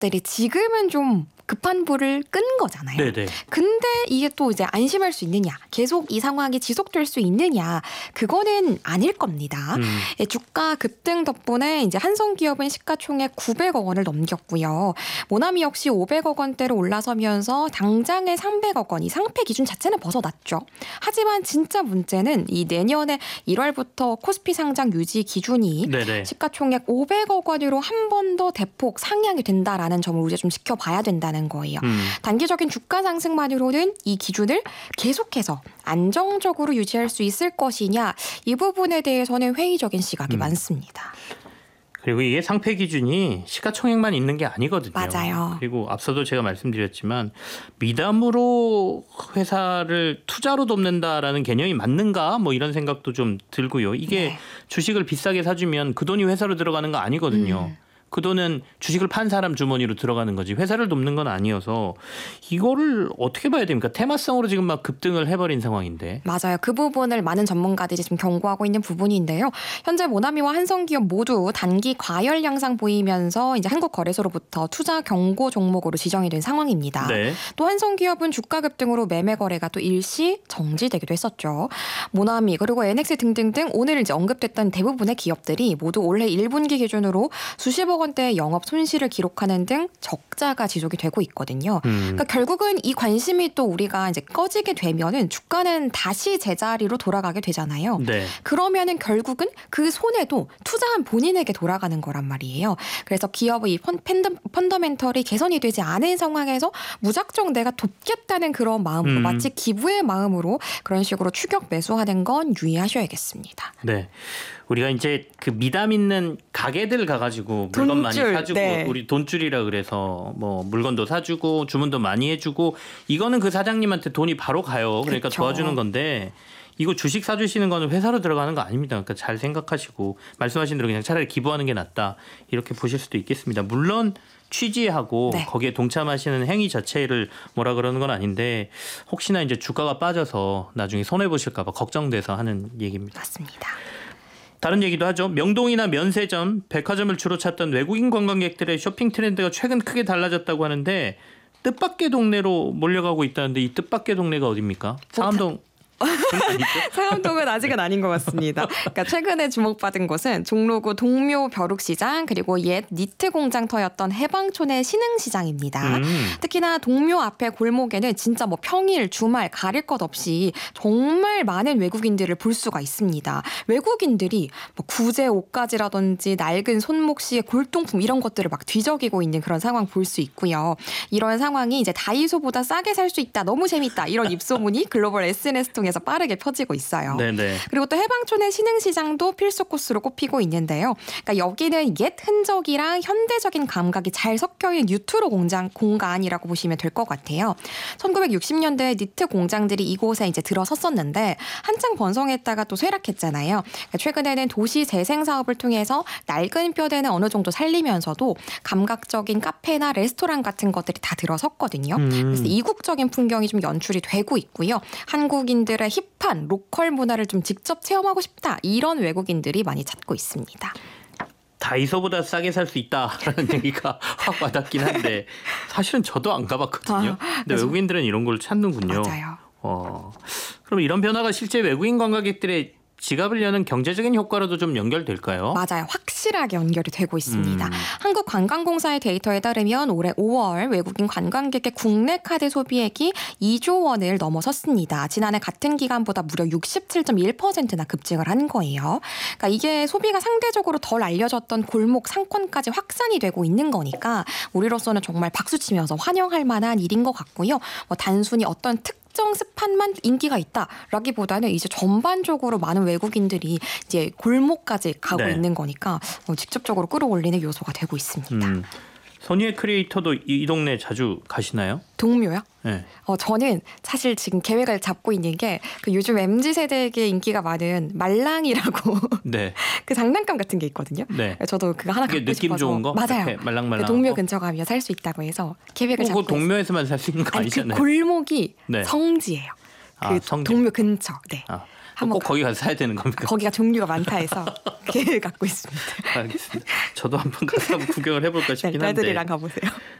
기업들이 지금은 좀 급한 불을 끈 거잖아요. 네네. 근데 이게 또 이제 안심할 수 있느냐, 계속 이 상황이 지속될 수 있느냐, 그거는 아닐 겁니다. 예, 주가 급등 덕분에 이제 한성기업은 시가총액 900억 원을 넘겼고요. 모나미 역시 500억 원대로 올라서면서 당장의 300억 원, 이 상패 기준 자체는 벗어났죠. 하지만 진짜 문제는 이 내년에 1월부터 코스피 상장 유지 기준이 네네. 시가총액 500억 원으로 한 번 더 대폭 상향이 된다라는 점을 우리가 좀 지켜봐야 된다는 거예요. 단기적인 주가 상승만으로는 이 기준을 계속해서 안정적으로 유지할 수 있을 것이냐, 이 부분에 대해서는 회의적인 시각이 많습니다. 그리고 이게 상패 기준이 시가총액만 있는 게 아니거든요. 맞아요. 그리고 앞서도 제가 말씀드렸지만 미담으로 회사를 투자로 돕는다라는 개념이 맞는가 뭐 이런 생각도 좀 들고요. 이게 네. 주식을 비싸게 사주면 그 돈이 회사로 들어가는 거 아니거든요. 그 돈은 주식을 판 사람 주머니로 들어가는 거지 회사를 돕는 건 아니어서 이거를 어떻게 봐야 됩니까? 테마성으로 지금 막 급등을 해버린 상황인데. 맞아요. 그 부분을 많은 전문가들이 지금 경고하고 있는 부분인데요. 현재 모나미와 한성기업 모두 단기 과열 양상 보이면서 이제 한국거래소로부터 투자 경고 종목으로 지정이 된 상황입니다. 네. 또 한성기업은 주가 급등으로 매매 거래가 또 일시 정지되기도 했었죠. 모나미 그리고 NX 등등등 오늘 이제 언급됐던 대부분의 기업들이 모두 올해 1분기 기준으로 수십억 원대의 영업 손실을 기록하는 등 적자가 지속이 되고 있거든요. 그러니까 결국은 이 관심이 또 우리가 이제 꺼지게 되면은 주가는 다시 제자리로 돌아가게 되잖아요. 네. 그러면은 결국은 그 손해도 투자한 본인에게 돌아가는 거란 말이에요. 그래서 기업의 이 펀더멘털이 개선이 되지 않은 상황에서 무작정 내가 돕겠다는 그런 마음으로 마치 기부의 마음으로 그런 식으로 추격 매수하는 건 유의하셔야겠습니다. 네. 우리가 이제 그 미담 있는 가게들 가가지고 물건 많이 사주고 네. 우리 돈줄이라 그래서 뭐 물건도 사주고 주문도 많이 해주고 이거는 그 사장님한테 돈이 바로 가요. 그러니까 그렇죠. 도와주는 건데 이거 주식 사주시는 거는 회사로 들어가는 거 아닙니다. 그러니까 잘 생각하시고 말씀하신 대로 그냥 차라리 기부하는 게 낫다 이렇게 보실 수도 있겠습니다. 물론 취지하고 네. 거기에 동참하시는 행위 자체를 뭐라 그러는 건 아닌데 혹시나 이제 주가가 빠져서 나중에 손해 보실까 봐 걱정돼서 하는 얘기입니다. 맞습니다. 다른 얘기도 하죠. 명동이나 면세점, 백화점을 주로 찾던 외국인 관광객들의 쇼핑 트렌드가 최근 크게 달라졌다고 하는데 뜻밖의 동네로 몰려가고 있다는데 이 뜻밖의 동네가 어디입니까? 상암동. 상암동은 아직은 아닌 것 같습니다. 그러니까 최근에 주목받은 곳은 종로구 동묘 벼룩시장 그리고 옛 니트 공장터였던 해방촌의 신흥시장입니다. 특히나 동묘 앞에 골목에는 진짜 뭐 평일, 주말 가릴 것 없이 정말 많은 외국인들을 볼 수가 있습니다. 외국인들이 뭐 구제 옷가지라든지 낡은 손목시의 골동품 이런 것들을 막 뒤적이고 있는 그런 상황 볼 수 있고요. 이런 상황이 이제 다이소보다 싸게 살 수 있다, 너무 재밌다 이런 입소문이 글로벌 SNS 통해서 빠르게 펴지고 있어요. 네네. 그리고 또 해방촌의 신흥시장도 필수 코스로 꼽히고 있는데요. 그러니까 여기는 옛 흔적이랑 현대적인 감각이 잘 섞여있는 뉴트로 공간이라고 보시면 될 것 같아요. 1960년대에 니트 공장들이 이곳에 이제 들어섰었는데 한창 번성했다가 또 쇠락했잖아요. 그러니까 최근에는 도시 재생 사업을 통해서 낡은 뼈대는 어느 정도 살리면서도 감각적인 카페나 레스토랑 같은 것들이 다 들어섰거든요. 그래서 이국적인 풍경이 좀 연출이 되고 있고요. 한국인들의 힙한 로컬 문화를 좀 직접 체험하고 싶다. 이런 외국인들이 많이 찾고 있습니다. 다이소보다 싸게 살 수 있다라는 얘기가 확 와닿긴 한데 사실은 저도 안 가봤거든요. 근데 외국인들은 이런 걸 찾는군요. 맞아요. 그럼 이런 변화가 실제 외국인 관광객들의 지갑을 여는 경제적인 효과로도 좀 연결될까요? 맞아요. 확실하게 연결이 되고 있습니다. 한국관광공사의 데이터에 따르면 올해 5월 외국인 관광객의 국내 카드 소비액이 2조 원을 넘어섰습니다. 지난해 같은 기간보다 무려 67.1%나 급증을 한 거예요. 그러니까 이게 소비가 상대적으로 덜 알려졌던 골목 상권까지 확산이 되고 있는 거니까 우리로서는 정말 박수치면서 환영할 만한 일인 것 같고요. 뭐 단순히 어떤 특정 스팟만 인기가 있다라기보다는 이제 전반적으로 많은 외국인들이 이제 골목까지 가고 네. 있는 거니까 직접적으로 끌어올리는 요소가 되고 있습니다. 선의의 크리에이터도 이 동네 자주 가시나요? 동묘요? 네. 저는 사실 지금 계획을 잡고 있는 게 그 요즘 MZ세대에게 인기가 많은 말랑이라고 네. 그 장난감 같은 게 있거든요. 네. 저도 그거 하나 갖고 느낌 싶어서. 좋은 거? 맞아요. 말랑말랑. 그 동묘 근처 가면 살 수 있다고 해서 계획을 잡고 그거 동묘에서만 살 수 있는 거 아니, 아니잖아요. 그 골목이 네. 성지예요. 그 성지. 동묘 근처. 네. 한번 꼭 거기 가서 사야 되는 겁니까? 거기가 종류가 많다 해서 계획을 갖고 있습니다. 알겠습니다. 저도 한번 가서 한번 구경을 해볼까 싶긴 한데. 딸들이랑 가보세요.